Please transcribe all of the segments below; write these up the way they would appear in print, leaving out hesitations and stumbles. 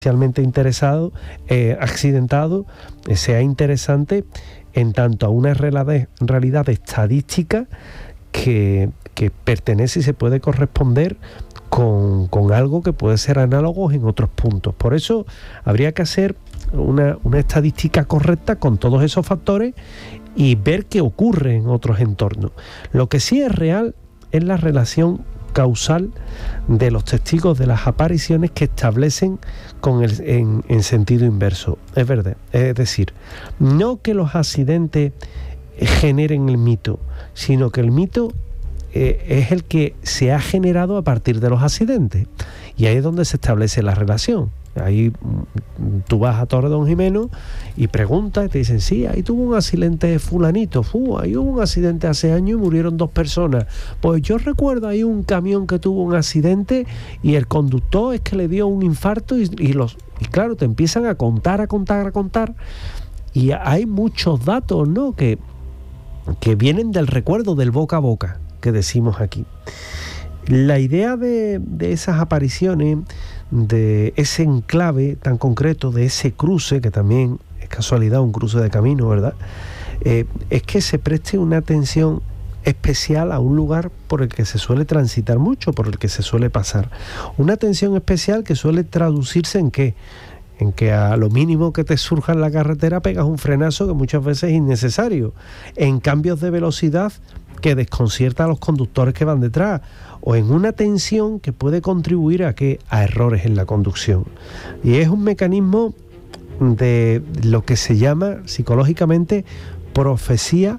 especialmente accidentado sea interesante en tanto a una realidad estadística que pertenece y se puede corresponder con algo que puede ser análogo en otros puntos. Por eso habría que hacer una estadística correcta con todos esos factores y ver qué ocurre en otros entornos. Lo que sí es real es la relación causal de los testigos de las apariciones que establecen en sentido inverso. Es verdad, es decir, no que los accidentes generen el mito, sino que el mito es el que se ha generado a partir de los accidentes, y ahí es donde se establece la relación. Ahí tú vas a Torredonjimeno y preguntas y te dicen, sí, ahí tuvo un accidente fulanito, ahí hubo un accidente hace años y murieron 2 personas. Pues yo recuerdo ahí un camión que tuvo un accidente y el conductor es que le dio un infarto y claro, te empiezan a contar y hay muchos datos, ¿no?, que vienen del recuerdo, del boca a boca que decimos aquí. La idea de esas apariciones, de ese enclave tan concreto, de ese cruce, que también es casualidad, un cruce de camino, ¿verdad?, es que se preste una atención especial a un lugar por el que se suele transitar mucho, por el que se suele pasar. Una atención especial que suele traducirse en ¿qué? En que a lo mínimo que te surja en la carretera pegas un frenazo que muchas veces es innecesario, en cambios de velocidad que desconcierta a los conductores que van detrás, o en una tensión que puede contribuir a errores en la conducción. Y es un mecanismo de lo que se llama psicológicamente profecía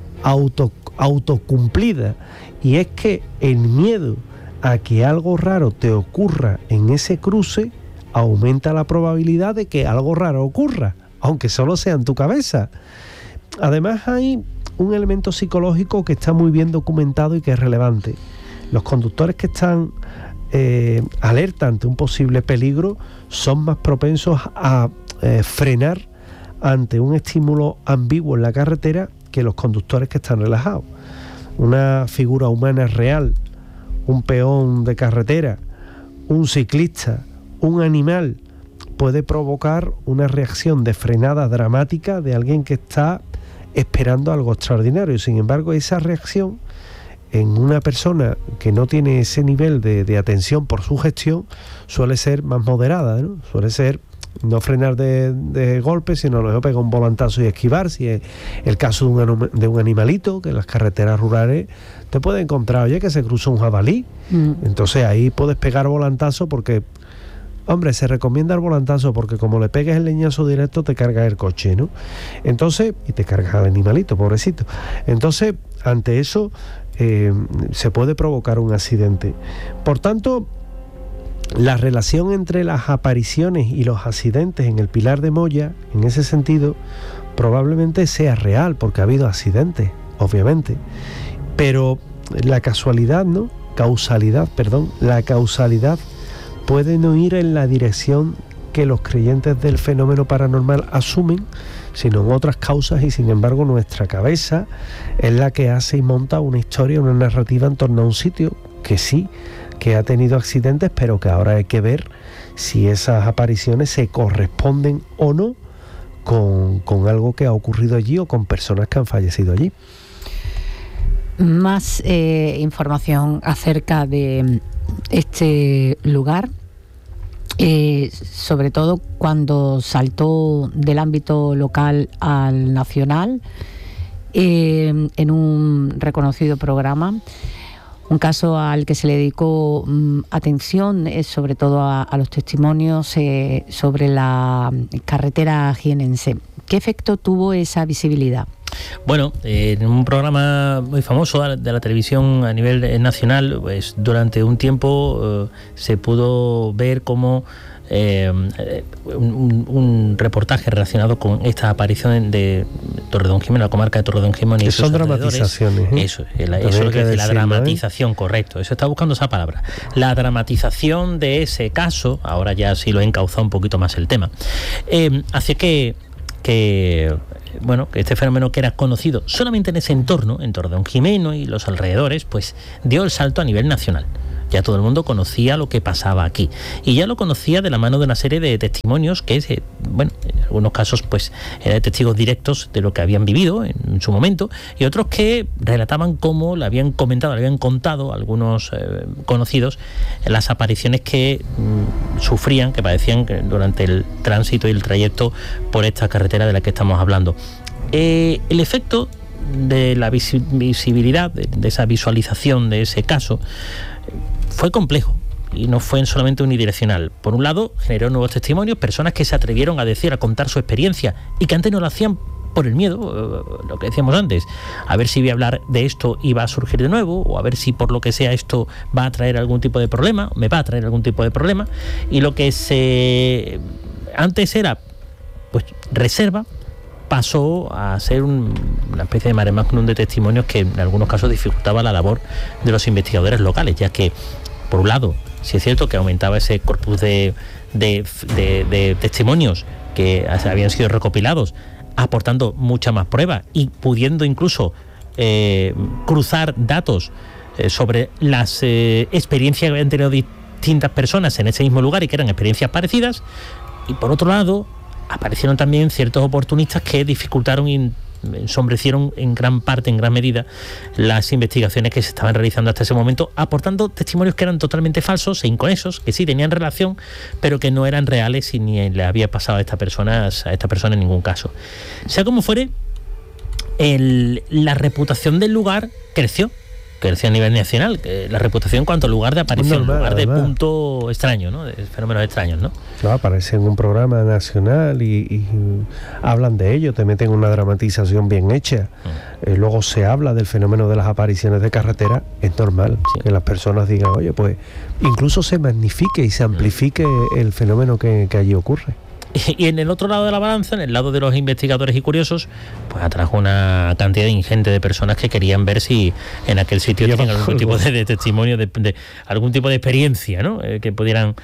autocumplida, y es que el miedo a que algo raro te ocurra en ese cruce aumenta la probabilidad de que algo raro ocurra, aunque solo sea en tu cabeza. Además hay un elemento psicológico que está muy bien documentado y que es relevante. Los conductores que están alerta ante un posible peligro son más propensos a frenar ante un estímulo ambiguo en la carretera que los conductores que están relajados. Una figura humana real, un peón de carretera, un ciclista, un animal, puede provocar una reacción de frenada dramática de alguien que está esperando algo extraordinario. Sin embargo, esa reacción en una persona que no tiene ese nivel de atención por su gestión suele ser más moderada, ¿no? Suele ser no frenar de golpe, sino a lo mejor pegar un volantazo y esquivar, si es el caso de un animalito, que en las carreteras rurales te puede encontrar, oye, que se cruza un jabalí. Entonces ahí puedes pegar volantazo porque, hombre, se recomienda el volantazo porque como le pegues el leñazo directo te cargas el coche, ¿no? Entonces, y te cargas al animalito, pobrecito. Entonces, ante eso se puede provocar un accidente. Por tanto, la relación entre las apariciones y los accidentes en el Pilar de Moya, en ese sentido, probablemente sea real, porque ha habido accidentes, obviamente. Pero la causalidad puede no ir en la dirección que los creyentes del fenómeno paranormal asumen, sino en otras causas, y sin embargo nuestra cabeza es la que hace y monta una historia, una narrativa en torno a un sitio que sí, que ha tenido accidentes, pero que ahora hay que ver si esas apariciones se corresponden o no con algo que ha ocurrido allí o con personas que han fallecido allí. Más información acerca de este lugar, sobre todo cuando saltó del ámbito local al nacional, en un reconocido programa. Un caso al que se le dedicó atención es sobre todo a los testimonios sobre la carretera jienense. ¿Qué efecto tuvo esa visibilidad? Bueno, en un programa muy famoso de la televisión a nivel nacional, pues durante un tiempo se pudo ver cómo un reportaje relacionado con esta aparición de Torredonjimeno, la comarca de Torredonjimeno y sus son alrededores. Dramatizaciones, Eso es lo que dice la dramatización, correcto. Eso está buscando esa palabra. La dramatización de ese caso, ahora ya sí lo he encauzado un poquito más el tema, hace que este fenómeno, que era conocido solamente en ese entorno, en Torredonjimeno y los alrededores, pues dio el salto a nivel nacional. Ya todo el mundo conocía lo que pasaba aquí. Y ya lo conocía de la mano de una serie de testimonios que, en algunos casos, pues, eran testigos directos de lo que habían vivido en su momento, y otros que relataban cómo le habían comentado, le habían contado algunos conocidos las apariciones que sufrían, que padecían durante el tránsito y el trayecto por esta carretera de la que estamos hablando. El efecto de la visibilidad, de esa visualización de ese caso, fue complejo y no fue solamente unidireccional. Por un lado, generó nuevos testimonios, personas que se atrevieron a decir, a contar su experiencia y que antes no lo hacían por el miedo, lo que decíamos antes, a ver si voy a hablar de esto y va a surgir de nuevo, o a ver si por lo que sea esto va a traer algún tipo de problema, me va a traer algún tipo de problema, y lo que antes era pues reserva, pasó a ser una especie de mare magnum de testimonios que en algunos casos dificultaba la labor de los investigadores locales, ya que, por un lado, sí es cierto que aumentaba ese corpus de testimonios que habían sido recopilados, aportando mucha más prueba y pudiendo incluso cruzar datos sobre las experiencias que habían tenido distintas personas en ese mismo lugar y que eran experiencias parecidas. Y por otro lado, aparecieron también ciertos oportunistas que dificultaron y ensombrecieron en gran parte, en gran medida, las investigaciones que se estaban realizando hasta ese momento, aportando testimonios que eran totalmente falsos e inconexos, que sí tenían relación, pero que no eran reales y ni le había pasado a esta persona en ningún caso. Sea como fuere, la reputación del lugar creció a nivel nacional, la reputación en cuanto al lugar de aparición, lugar de punto extraño, ¿no? De fenómenos extraños, ¿no? Claro, aparece en un programa nacional y hablan de ello, te meten una dramatización bien hecha. Luego se habla del fenómeno de las apariciones de carretera. Es normal que las personas digan, oye, pues incluso se magnifique y se amplifique el fenómeno que allí ocurre. Y en el otro lado de la balanza, en el lado de los investigadores y curiosos, pues atrajo una cantidad ingente de personas que querían ver si en aquel sitio tenían algún tipo de testimonio, de algún tipo de experiencia, ¿no? Que pudieran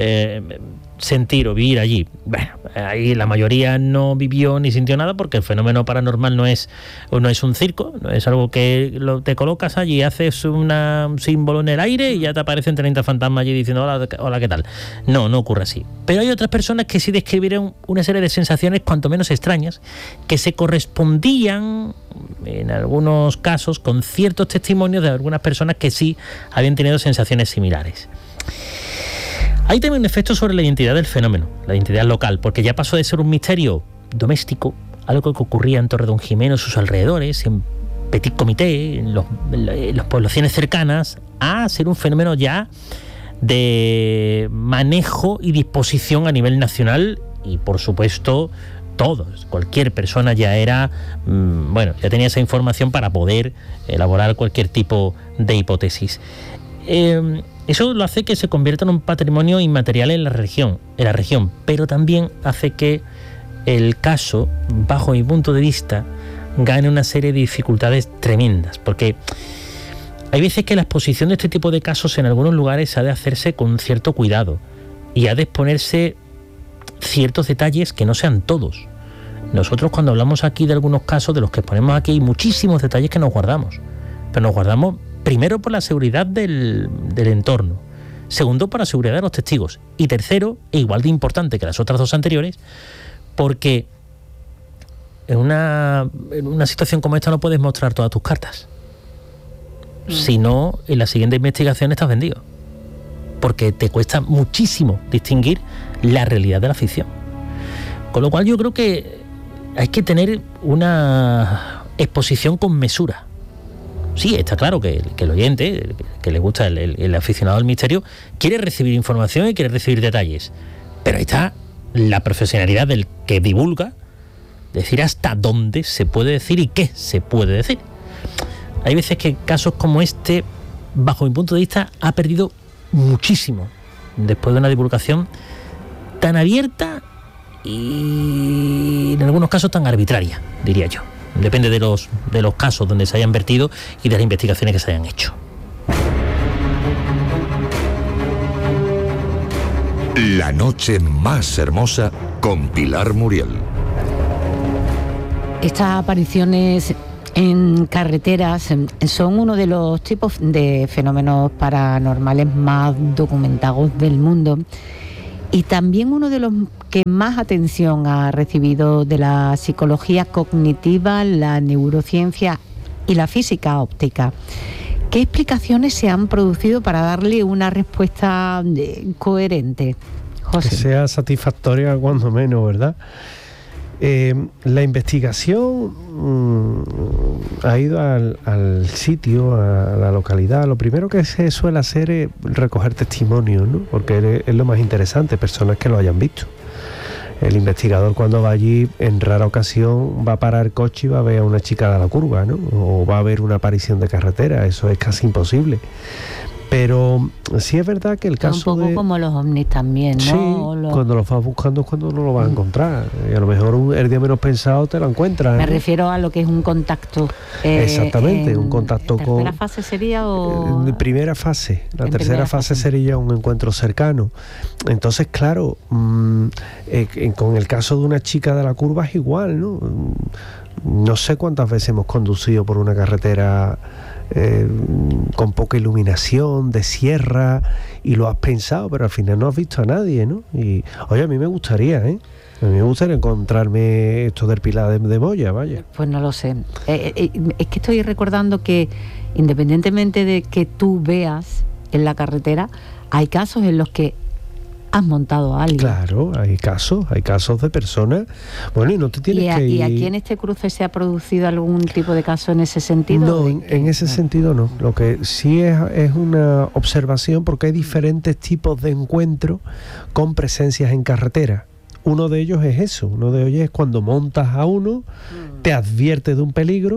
sentir o vivir allí. Bueno, ahí la mayoría no vivió ni sintió nada, porque el fenómeno paranormal no es un circo, no es algo que te colocas allí, haces un símbolo en el aire y ya te aparecen 30 fantasmas allí diciendo hola, ¿qué tal? No ocurre así. Pero hay otras personas que sí describieron una serie de sensaciones cuanto menos extrañas, que se correspondían en algunos casos con ciertos testimonios de algunas personas que sí habían tenido sensaciones similares. Hay también un efecto sobre la identidad del fenómeno, la identidad local, porque ya pasó de ser un misterio doméstico, algo que ocurría en Torredonjimeno y sus alrededores, en Petit Comité, en las poblaciones cercanas, a ser un fenómeno ya de manejo y disposición a nivel nacional, y por supuesto cualquier persona ya era, ya tenía esa información para poder elaborar cualquier tipo de hipótesis. Eso lo hace que se convierta en un patrimonio inmaterial en la región, pero también hace que el caso, bajo mi punto de vista, gane una serie de dificultades tremendas, porque hay veces que la exposición de este tipo de casos en algunos lugares ha de hacerse con cierto cuidado y ha de exponerse ciertos detalles que no sean todos. Nosotros, cuando hablamos aquí de algunos casos de los que exponemos aquí, hay muchísimos detalles que nos guardamos, pero nos guardamos primero por la seguridad del entorno, segundo por la seguridad de los testigos, y tercero, e igual de importante que las otras dos anteriores, porque en una situación como esta no puedes mostrar todas tus cartas. Si no, en la siguiente investigación estás vendido, porque te cuesta muchísimo distinguir la realidad de la ficción. Con lo cual yo creo que hay que tener una exposición con mesura. Sí, está claro que el oyente, que le gusta el aficionado al misterio, quiere recibir información y quiere recibir detalles, pero ahí está la profesionalidad del que divulga, decir hasta dónde se puede decir y qué se puede decir. Hay veces que casos como este, bajo mi punto de vista, ha perdido muchísimo después de una divulgación tan abierta y en algunos casos tan arbitraria, diría yo. Depende de los casos donde se hayan vertido y de las investigaciones que se hayan hecho. La noche más hermosa con Pilar Muriel. Estas apariciones en carreteras son uno de los tipos de fenómenos paranormales más documentados del mundo y también uno de los que más atención ha recibido de la psicología cognitiva, la neurociencia y la física óptica. ¿Qué explicaciones se han producido para darle una respuesta coherente, José? Que sea satisfactoria cuando menos, ¿verdad? La investigación ha ido al sitio, a la localidad. Lo primero que se suele hacer es recoger testimonios, ¿no? Porque es lo más interesante, personas que lo hayan visto. El investigador, cuando va allí, en rara ocasión va a parar el coche y va a ver a una chica de la curva, ¿no? O va a ver una aparición de carretera. Eso es casi imposible. Pero sí es verdad que el caso un poco como los ovnis también, ¿no? Sí, cuando los vas buscando es cuando no lo vas a encontrar. Y a lo mejor el día menos pensado te lo encuentras. Me refiero a lo que es un contacto. Exactamente, un contacto con... ¿Tercera fase sería o...? Primera fase. La tercera fase sería un encuentro cercano. Entonces, claro, con el caso de una chica de la curva es igual, ¿no? No sé cuántas veces hemos conducido por una carretera con poca iluminación, de sierra, y lo has pensado, pero al final no has visto a nadie, ¿no? Y oye, a mí me gustaría, a mí me gustaría encontrarme esto del Pilar de Moya, vaya. Pues no lo sé. Es que estoy recordando que independientemente de que tú veas en la carretera, hay casos en los que has montado a alguien. Claro, hay casos de personas. Bueno, y no te tienes que ir... ¿Y aquí en este cruce se ha producido algún tipo de caso en ese sentido? No, en ese sentido no. Lo que sí es una observación, porque hay diferentes tipos de encuentros con presencias en carretera. Uno de ellos es eso. Uno de ellos es cuando montas a uno, te advierte de un peligro,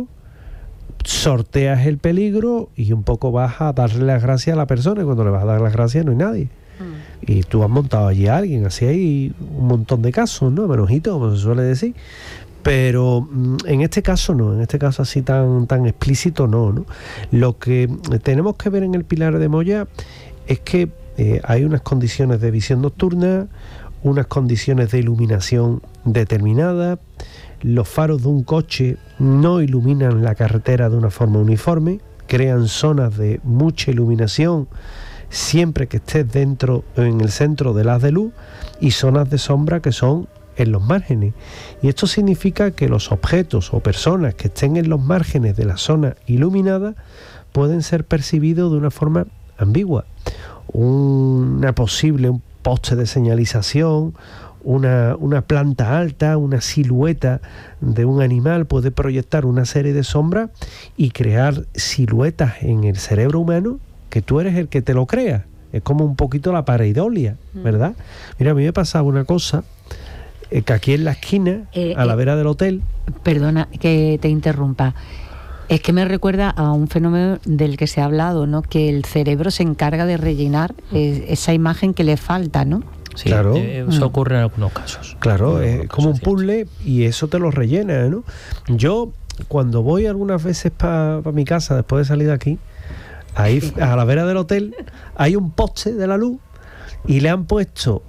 sorteas el peligro y un poco vas a darle las gracias a la persona, y cuando le vas a dar las gracias no hay nadie. Y tú has montado allí a alguien, así hay un montón de casos, ¿no? Menojito, como se suele decir. Pero en este caso no, en este caso así tan explícito no. Lo que tenemos que ver en el Pilar de Moya es que hay unas condiciones de visión nocturna, unas condiciones de iluminación determinadas. Los faros de un coche no iluminan la carretera de una forma uniforme, crean zonas de mucha iluminación siempre que estés dentro, en el centro del haz de luz, y zonas de sombra que son en los márgenes. Y esto significa que los objetos o personas que estén en los márgenes de la zona iluminada pueden ser percibidos de una forma ambigua. Un poste de señalización, una planta alta, una silueta de un animal puede proyectar una serie de sombras y crear siluetas en el cerebro humano que tú eres el que te lo crea. Es como un poquito la pareidolia, ¿verdad? Mira, a mí me pasaba una cosa, que aquí en la esquina, a la vera del hotel... Perdona que te interrumpa. Es que me recuerda a un fenómeno del que se ha hablado, ¿no? Que el cerebro se encarga de rellenar esa imagen que le falta, ¿no? Sí, claro. Eso ocurre en algunos casos. Claro, es como un puzzle y eso te lo rellena, ¿no? Yo, cuando voy algunas veces para mi casa, después de salir de aquí, ahí a la vera del hotel hay un poste de la luz y le han puesto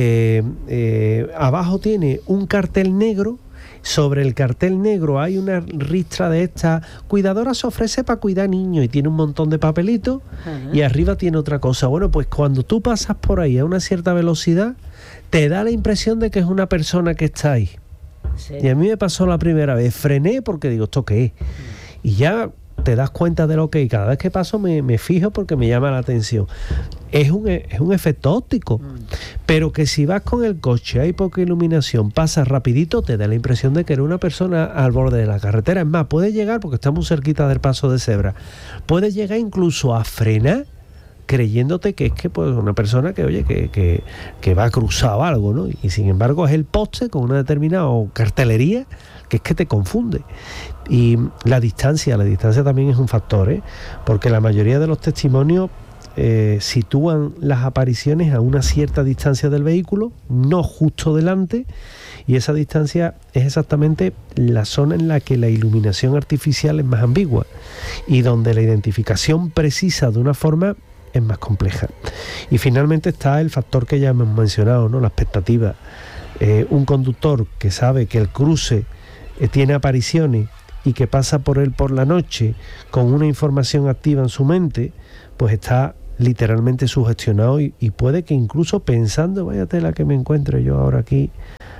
abajo tiene un cartel negro. Sobre el cartel negro hay una ristra de esta: cuidadora se ofrece para cuidar niños, y tiene un montón de papelitos. Y arriba tiene otra cosa. Bueno, pues cuando tú pasas por ahí a una cierta velocidad, te da la impresión de que es una persona que está ahí. Sí. Y a mí me pasó la primera vez, frené porque digo, ¿esto qué es? Y ya te das cuenta de lo que hay. Cada vez que paso me fijo porque me llama la atención. Es un efecto óptico, pero que si vas con el coche, hay poca iluminación, pasas rapidito, te da la impresión de que eres una persona al borde de la carretera. Es más, puedes llegar, porque estamos cerquita del paso de cebra, puedes llegar incluso a frenar creyéndote que es que pues una persona que oye que va a cruzar o algo, ¿no? Y sin embargo es el poste con una determinada cartelería que es que te confunde. Y la distancia también es un factor, porque la mayoría de los testimonios sitúan las apariciones a una cierta distancia del vehículo, no justo delante, y esa distancia es exactamente la zona en la que la iluminación artificial es más ambigua y donde la identificación precisa de una forma es más compleja. Y finalmente está el factor que ya hemos mencionado, ¿no? La expectativa. Un conductor que sabe que el cruce tiene apariciones y que pasa por él por la noche con una información activa en su mente, pues está literalmente sugestionado y puede que incluso pensando, vaya tela que me encuentro yo ahora aquí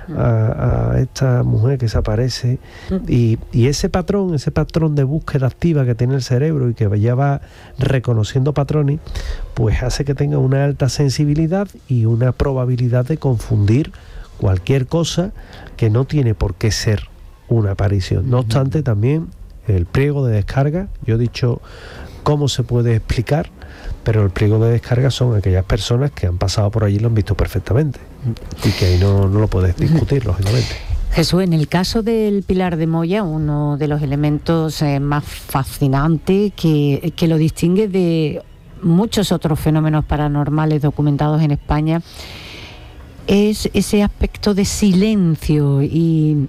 a esta mujer que se aparece, y ese patrón de búsqueda activa que tiene el cerebro y que ya va reconociendo patrones, pues hace que tenga una alta sensibilidad y una probabilidad de confundir cualquier cosa que no tiene por qué ser una aparición. No obstante, también el pliego de descarga, yo he dicho cómo se puede explicar, pero el pliego de descarga son aquellas personas que han pasado por allí y lo han visto perfectamente, y que ahí no lo puedes discutir, lógicamente. Jesús, en el caso del Pilar de Moya, uno de los elementos más fascinantes que lo distingue de muchos otros fenómenos paranormales documentados en España es ese aspecto de silencio y,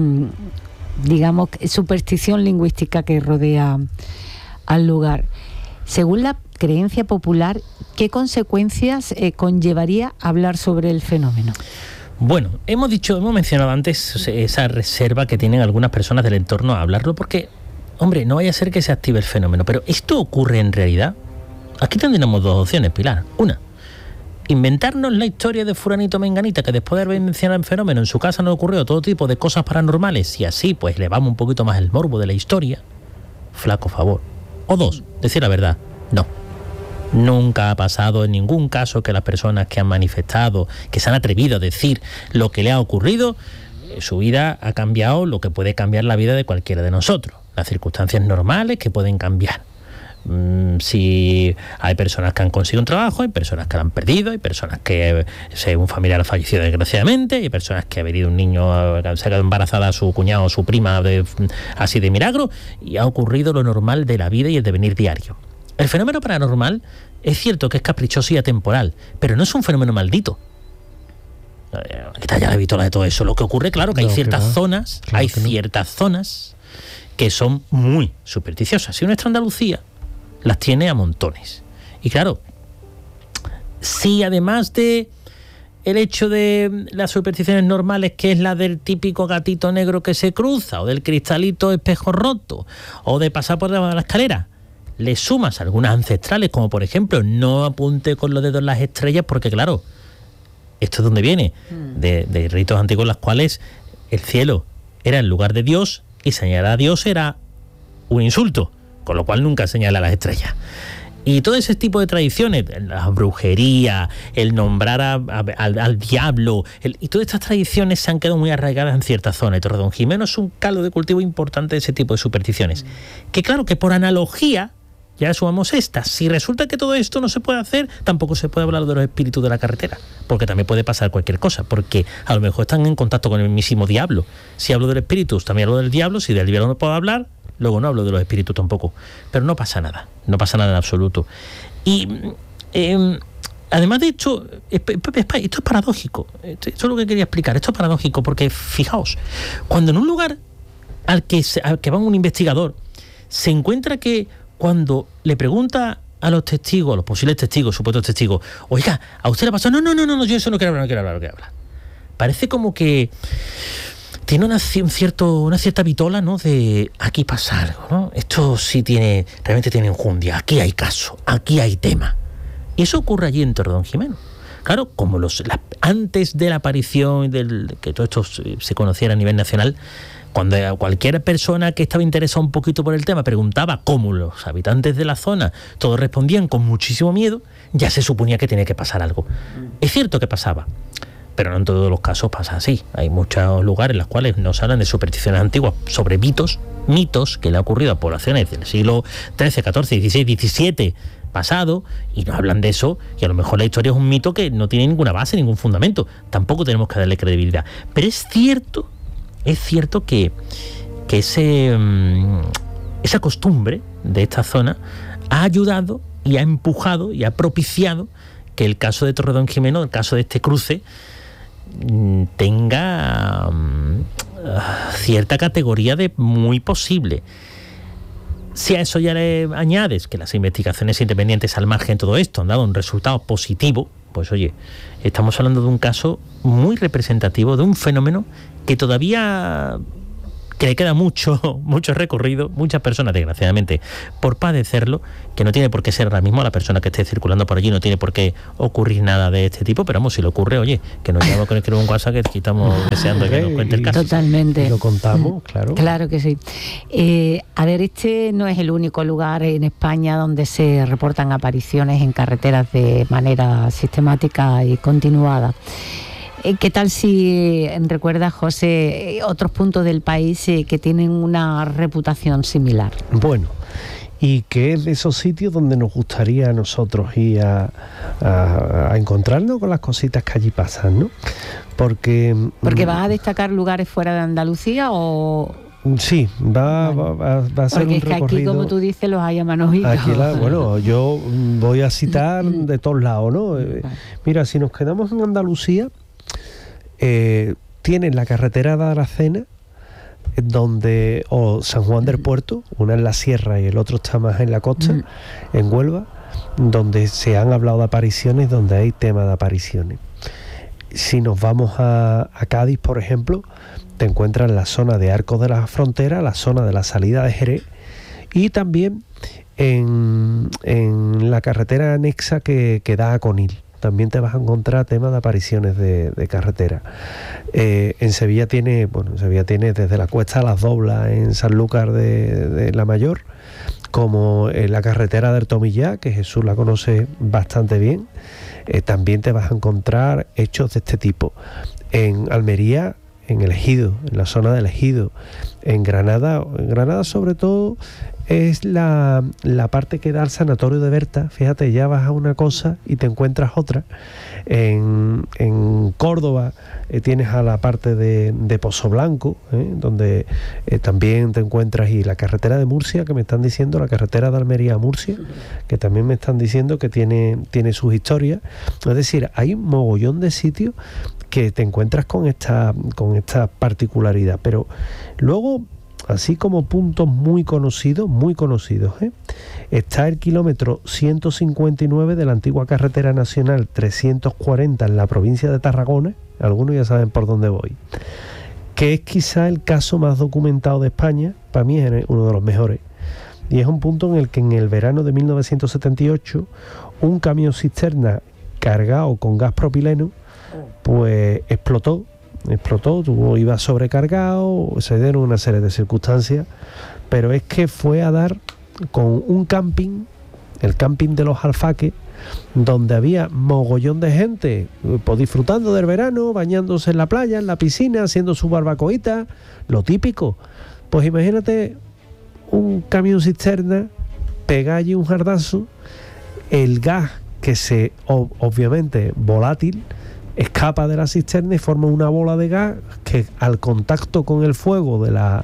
digamos, superstición lingüística que rodea al lugar. Según la creencia popular, ¿qué consecuencias conllevaría hablar sobre el fenómeno? Bueno, hemos mencionado antes esa reserva que tienen algunas personas del entorno a hablarlo porque, hombre, no vaya a ser que se active el fenómeno, pero ¿esto ocurre en realidad? Aquí tendríamos dos opciones, Pilar. Una, inventarnos la historia de fulanito menganita que después de haber mencionado el fenómeno en su casa no ocurrió todo tipo de cosas paranormales y así pues le vamos un poquito más el morbo de la historia. Flaco favor. O dos, decir la verdad. No. Nunca ha pasado en ningún caso que las personas que han manifestado, que se han atrevido a decir lo que le ha ocurrido, su vida ha cambiado lo que puede cambiar la vida de cualquiera de nosotros. Las circunstancias normales que pueden cambiar. Si hay personas que han conseguido un trabajo, hay personas que lo han perdido, hay personas que un familiar ha fallecido desgraciadamente, hay personas que ha venido un niño, se ha quedado embarazada a su cuñado o su prima así de milagro, y ha ocurrido lo normal de la vida y el devenir diario. El fenómeno paranormal es cierto que es caprichoso y atemporal, pero no es un fenómeno maldito. Ya la vitola de todo eso. Lo que ocurre, claro, que hay ciertas zonas, ciertas zonas que son muy supersticiosas. Si uno está en Andalucía, las tiene a montones. Y claro, si además de el hecho de las supersticiones normales, que es la del típico gatito negro que se cruza, o del cristalito espejo roto, o de pasar por debajo de la escalera, le sumas algunas ancestrales, como por ejemplo, no apunte con los dedos en las estrellas, porque claro, esto es donde viene, de ritos antiguos en los cuales el cielo era el lugar de Dios y señalar a Dios era un insulto, con lo cual nunca señala a las estrellas. Y todo ese tipo de tradiciones, la brujería, el nombrar al diablo, y todas estas tradiciones se han quedado muy arraigadas en ciertas zonas. Y Torredonjimeno es un caldo de cultivo importante de ese tipo de supersticiones. Que claro, que por analogía, ya sumamos estas. Si resulta que todo esto no se puede hacer, tampoco se puede hablar de los espíritus de la carretera, porque también puede pasar cualquier cosa, porque a lo mejor están en contacto con el mismísimo diablo. Si hablo del espíritus, también hablo del diablo. Si del diablo no puedo hablar, luego no hablo de los espíritus tampoco. Pero no pasa nada en absoluto. Y además de hecho, esto es paradójico. Esto es lo que quería explicar. Esto es paradójico porque, fijaos, cuando en un lugar al que va un investigador, se encuentra que cuando le pregunta a los testigos, a los posibles testigos, supuestos testigos, oiga, ¿a usted le pasó? No, yo eso no quiero hablar. Parece como que tiene una cierta vitola, ¿no? De aquí pasa algo, ¿no? Esto sí realmente tiene enjundia, aquí hay caso, aquí hay tema. Y eso ocurre allí en Torredonjimeno. Claro, como antes de la aparición, que todo esto se conociera a nivel nacional, cuando cualquier persona que estaba interesada un poquito por el tema preguntaba cómo los habitantes de la zona, todos respondían con muchísimo miedo, ya se suponía que tenía que pasar algo. Es cierto que pasaba, pero no en todos los casos pasa así. Hay muchos lugares en los cuales nos hablan de supersticiones antiguas sobre mitos que le han ocurrido a poblaciones del siglo XIII, XIV, XVI, XVII pasado, y nos hablan de eso, y a lo mejor la historia es un mito que no tiene ninguna base, ningún fundamento. Tampoco tenemos que darle credibilidad. Pero es cierto que esa costumbre de esta zona ha ayudado y ha empujado y ha propiciado que el caso de Torredonjimeno, el caso de este cruce, tenga cierta categoría de muy posible. Si a eso ya le añades que las investigaciones independientes al margen de todo esto han dado un resultado positivo, pues oye, estamos hablando de un caso muy representativo, de un fenómeno que todavía que le queda mucho recorrido, muchas personas, desgraciadamente, por padecerlo, que no tiene por qué ser ahora mismo la persona que esté circulando por allí, no tiene por qué ocurrir nada de este tipo, pero vamos, si le ocurre, oye, que nos llama con el un WhatsApp que estamos deseando que nos cuente el caso. Totalmente. Y lo contamos, claro. Claro que sí. A ver, este no es el único lugar en España donde se reportan apariciones en carreteras de manera sistemática y continuada. ¿Qué tal si recuerdas, José, otros puntos del país que tienen una reputación similar? Bueno, y que es de esos sitios donde nos gustaría a nosotros ir a encontrarnos con las cositas que allí pasan, ¿no? Porque ¿vas a destacar lugares fuera de Andalucía o...? Sí, va a ser porque un es que recorrido. aquí, como tú dices, los hay a manojitos. Aquí bueno, yo voy a citar de todos lados, ¿no? Mira, si nos quedamos en Andalucía, tienen la carretera de Aracena, o San Juan del Puerto, una en la sierra y el otro está más en la costa, en Huelva, donde se han hablado de apariciones, donde hay tema de apariciones. Si nos vamos a Cádiz, por ejemplo, te encuentras en la zona de Arcos de la Frontera, la zona de la salida de Jerez, y también en la carretera anexa que da a Conil. También te vas a encontrar temas de apariciones de carretera. En Sevilla tiene desde la Cuesta a las Doblas en Sanlúcar de la Mayor, como en la carretera del Tomillá, que Jesús la conoce bastante bien. También te vas a encontrar hechos de este tipo. En Almería, en el Ejido, en la zona del Ejido. En Granada sobre todo es la parte que da al sanatorio de Berta. Fíjate, ya vas a una cosa y te encuentras otra. En Córdoba tienes a la parte de Pozo Blanco, donde también te encuentras, y la carretera de Murcia, que me están diciendo, la carretera de Almería a Murcia, que también me están diciendo que tiene sus historias. Es decir, hay un mogollón de sitios que te encuentras con esta particularidad. Pero luego, así como puntos muy conocidos, está el kilómetro 159 de la antigua carretera nacional 340 en la provincia de Tarragona. Algunos ya saben por dónde voy, que es quizá el caso más documentado de España. Para mí es uno de los mejores, y es un punto en el que en el verano de 1978 un camión cisterna cargado con gas propileno pues explotó, iba sobrecargado, se dieron una serie de circunstancias, pero es que fue a dar con un camping, el camping de los Alfaques, donde había mogollón de gente pues disfrutando del verano, bañándose en la playa, en la piscina, haciendo su barbacoita, lo típico. Pues imagínate un camión cisterna, pega allí un jardazo, el gas que obviamente volátil, escapa de la cisterna y forma una bola de gas que al contacto con el fuego de la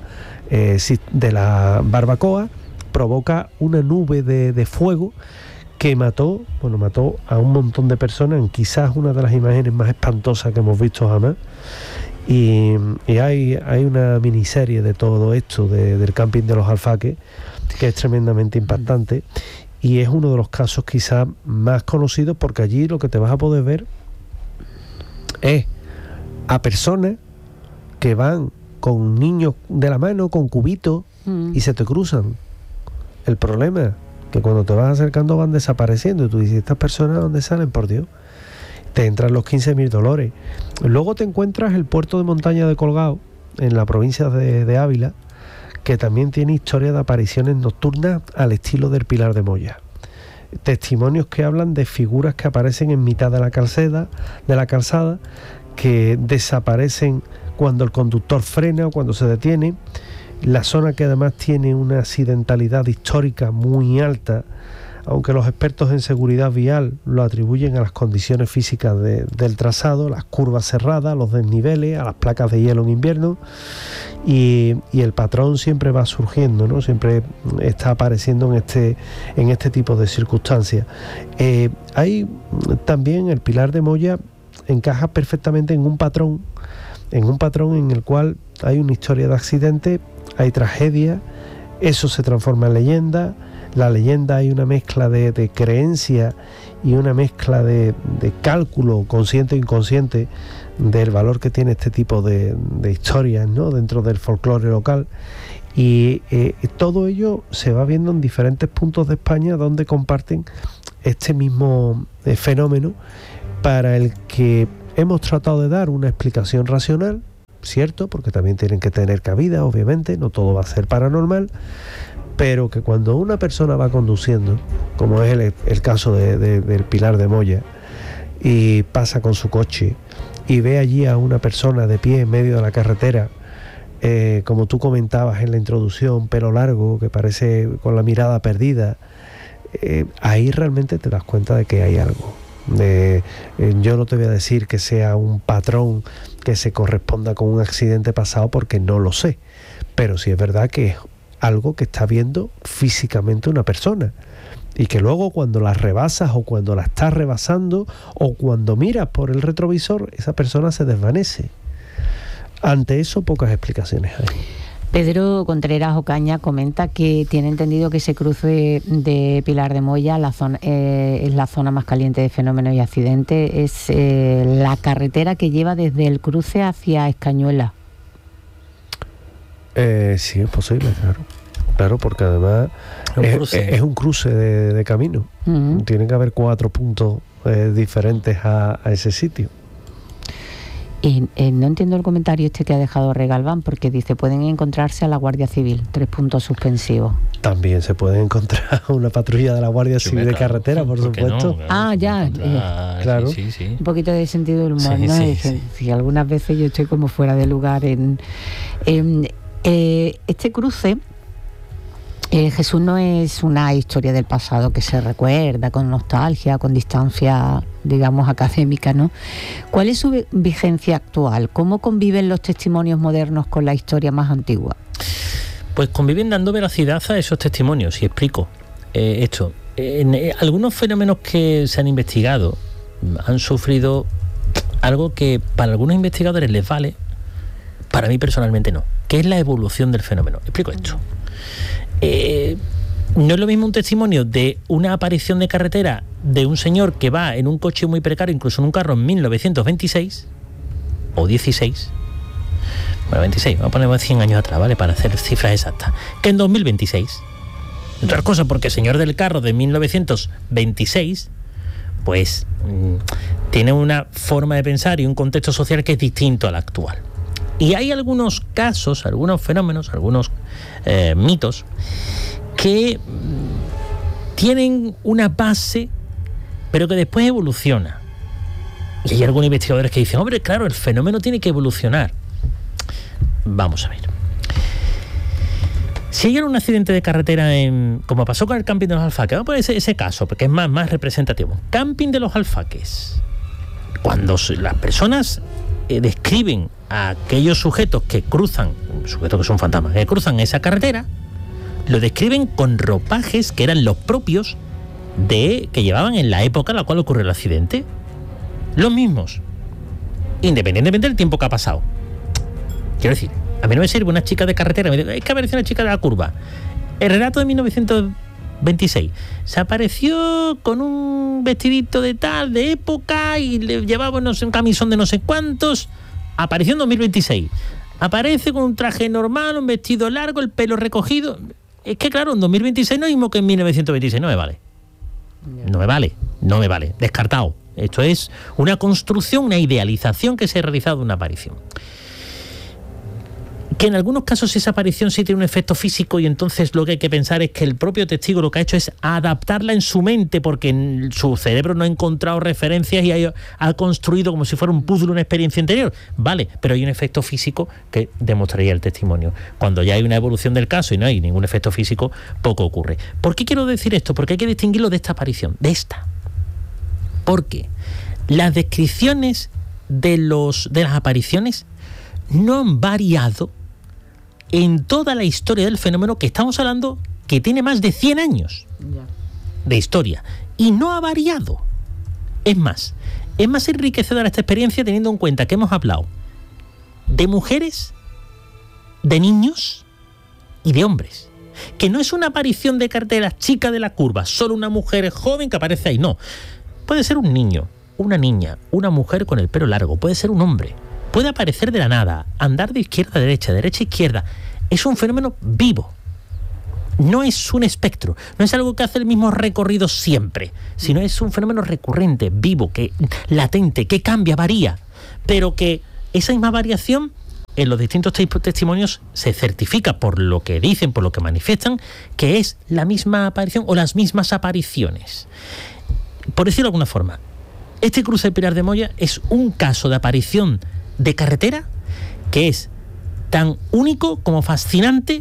barbacoa provoca una nube de fuego que mató a un montón de personas, en quizás una de las imágenes más espantosas que hemos visto jamás. Y hay una miniserie de todo esto del camping de los Alfaques que es tremendamente impactante, y es uno de los casos quizás más conocidos, porque allí lo que te vas a poder ver es a personas que van con niños de la mano, con cubitos, y se te cruzan. El problema es que cuando te vas acercando van desapareciendo, y tú dices, ¿estas personas dónde salen, por Dios? Te entran los 15.000 dolores. Luego te encuentras el puerto de montaña de Colgado, en la provincia de Ávila, que también tiene historia de apariciones nocturnas al estilo del Pilar de Moya. Testimonios que hablan de figuras que aparecen en mitad de la calzada, que desaparecen cuando el conductor frena o cuando se detiene. La zona, que además tiene una accidentalidad histórica muy alta, aunque los expertos en seguridad vial lo atribuyen a las condiciones físicas del trazado, las curvas cerradas, los desniveles, a las placas de hielo en invierno, y el patrón siempre va surgiendo, ¿no? Siempre está apareciendo en este tipo de circunstancias. Hay también el Pilar de Moya encaja perfectamente en un patrón en el cual hay una historia de accidente, hay tragedia, eso se transforma en leyenda. La leyenda, hay una mezcla de creencia y una mezcla de cálculo consciente e inconsciente del valor que tiene este tipo de historias, ¿no?, dentro del folclore local. Y todo ello se va viendo en diferentes puntos de España donde comparten este mismo fenómeno, para el que hemos tratado de dar una explicación racional, cierto, porque también tienen que tener cabida, obviamente, no todo va a ser paranormal, pero que cuando una persona va conduciendo, como es el caso del Pilar de Moya, y pasa con su coche y ve allí a una persona de pie en medio de la carretera, como tú comentabas en la introducción, pelo largo, que parece con la mirada perdida, ahí realmente te das cuenta de que hay algo. Yo no te voy a decir que sea un patrón que se corresponda con un accidente pasado, porque no lo sé, pero sí es verdad que es algo que está viendo físicamente una persona, y que luego cuando la rebasas o cuando la estás rebasando o cuando miras por el retrovisor, esa persona se desvanece. Ante eso, pocas explicaciones hay. Pedro Contreras Ocaña comenta que tiene entendido que ese cruce de Pilar de Moya es la zona más caliente de fenómenos y accidentes. Es la carretera que lleva desde el cruce hacia Escañuela. Sí, es posible, claro, porque además es un cruce de camino. Uh-huh. Tienen que haber 4 puntos diferentes a ese sitio. No entiendo el comentario que ha dejado Regalván, porque dice: pueden encontrarse a la Guardia Civil, 3 puntos suspensivos. También se puede encontrar una patrulla de la Guardia Civil de carretera, por supuesto. Claro. Sí. Un poquito de sentido del humor, ¿no? Sí, algunas veces yo estoy como fuera de lugar en este cruce. Jesús, no es una historia del pasado que se recuerda con nostalgia, con distancia, digamos, académica, ¿no? ¿Cuál es su vigencia actual? ¿Cómo conviven los testimonios modernos con la historia más antigua? Pues conviven dando veracidad a esos testimonios, y explico esto. Algunos fenómenos que se han investigado han sufrido algo que para algunos investigadores les vale, para mí personalmente no, que es la evolución del fenómeno. Explico esto. No es lo mismo un testimonio de una aparición de carretera de un señor que va en un coche muy precario, incluso en un carro en 1926 o 16, bueno, 26, vamos a poner 100 años atrás, ¿vale?, para hacer cifras exactas, que en 2026. Otra cosa, porque el señor del carro de 1926 pues tiene una forma de pensar y un contexto social que es distinto al actual. Y hay algunos casos, algunos fenómenos, algunos mitos que tienen una base, pero que después evoluciona. Y hay algunos investigadores que dicen: hombre, claro, el fenómeno tiene que evolucionar. Vamos a ver. Si hay un accidente de carretera, como pasó con el camping de los Alfaques, vamos a poner ese caso, porque es más representativo. Camping de los Alfaques. Cuando las personas describen a aquellos sujetos que cruzan, sujetos que son fantasmas, que cruzan esa carretera, lo describen con ropajes que eran los propios que llevaban en la época en la cual ocurrió el accidente. Los mismos, independientemente del tiempo que ha pasado. Quiero decir, a mí no me sirve una chica de carretera, me dice: es que apareció una chica de la curva. El relato de 1926 se apareció con un vestidito de tal, de época, y le llevaba no sé, un camisón de no sé cuántos. Apareció en 2026. Aparece con un traje normal, un vestido largo, el pelo recogido. Es que claro, en 2026 no es lo mismo que en 1926. No me vale. No me vale. Descartado. Esto es una construcción, una idealización que se ha realizado de una aparición. Que en algunos casos esa aparición sí tiene un efecto físico, y entonces lo que hay que pensar es que el propio testigo lo que ha hecho es adaptarla en su mente, porque en su cerebro no ha encontrado referencias y ha construido como si fuera un puzzle una experiencia interior. Vale, pero hay un efecto físico que demostraría el testimonio. Cuando ya hay una evolución del caso y no hay ningún efecto físico, poco ocurre. ¿Por qué quiero decir esto? Porque hay que distinguirlo de esta aparición, de esta. Porque las descripciones de las apariciones no han variado en toda la historia del fenómeno, que estamos hablando que tiene más de 100 años de historia, y no ha variado. Es más enriquecedora esta experiencia teniendo en cuenta que hemos hablado de mujeres, de niños y de hombres. Que no es una aparición de carteras chica de la curva, solo una mujer joven que aparece ahí, no. Puede ser un niño, una niña, una mujer con el pelo largo, puede ser un hombre, puede aparecer de la nada, andar de izquierda a derecha, derecha a izquierda. Es un fenómeno vivo. No es un espectro, no es algo que hace el mismo recorrido siempre, sino es un fenómeno recurrente, vivo, que latente, que cambia, varía, pero que esa misma variación en los distintos testimonios se certifica por lo que dicen, por lo que manifiestan, que es la misma aparición o las mismas apariciones. Por decirlo de alguna forma, este cruce de Pilar de Moya es un caso de aparición de carretera que es tan único como fascinante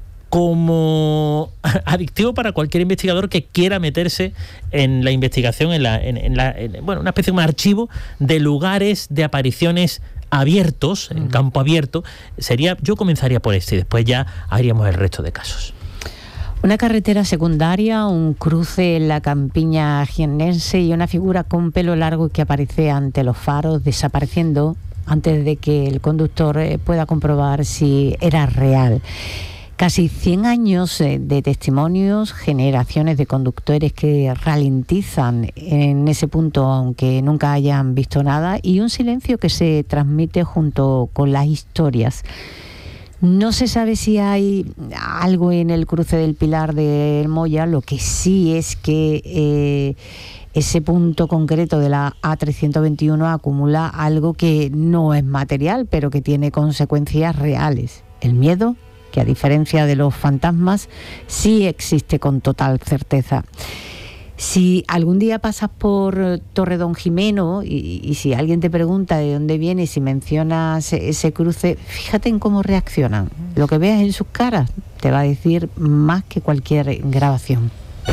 como adictivo para cualquier investigador que quiera meterse en la investigación, bueno, una especie de un archivo de lugares de apariciones abiertos, en campo abierto. Yo comenzaría por este y después ya haríamos el resto de casos. Una carretera secundaria, un cruce en la campiña jiennense y una figura con pelo largo que aparece ante los faros desapareciendo antes de que el conductor pueda comprobar si era real. Casi 100 años de testimonios, generaciones de conductores que ralentizan en ese punto aunque nunca hayan visto nada, y un silencio que se transmite junto con las historias. No se sabe si hay algo en el cruce del Pilar de Moya, lo que sí es que ese punto concreto de la A321 acumula algo que no es material, pero que tiene consecuencias reales. El miedo, que a diferencia de los fantasmas, sí existe con total certeza. Si algún día pasas por Torredonjimeno y si alguien te pregunta de dónde viene y si mencionas ese cruce, fíjate en cómo reaccionan. Lo que veas en sus caras te va a decir más que cualquier grabación.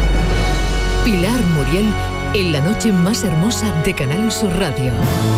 Pilar Muriel en la noche más hermosa de Canal Sur Radio.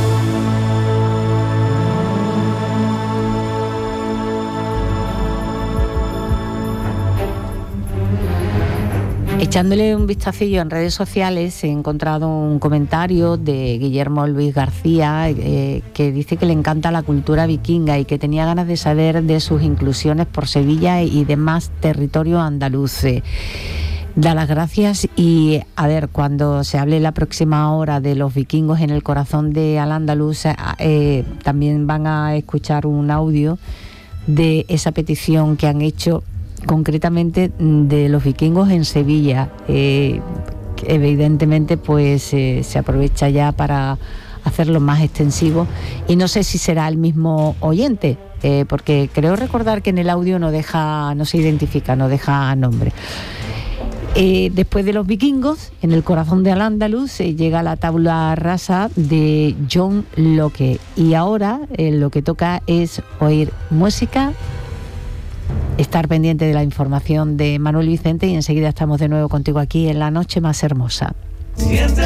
Echándole un vistacillo en redes sociales he encontrado un comentario de Guillermo Luis García que dice que le encanta la cultura vikinga y que tenía ganas de saber de sus inclusiones por Sevilla y demás territorio andaluz. Da las gracias y a ver, cuando se hable la próxima hora de los vikingos en el corazón de Al-Ándalus, también van a escuchar un audio de esa petición que han hecho concretamente de los vikingos en Sevilla. Evidentemente pues se aprovecha ya para hacerlo más extensivo y no sé si será el mismo oyente, porque creo recordar que en el audio no se identifica, no deja nombre. Después de los vikingos, en el corazón de Al-Ándalus llega la tabla rasa de John Locke y ahora lo que toca es oír música, estar pendiente de la información de Manuel Vicente y enseguida estamos de nuevo contigo aquí en La Noche Más Hermosa.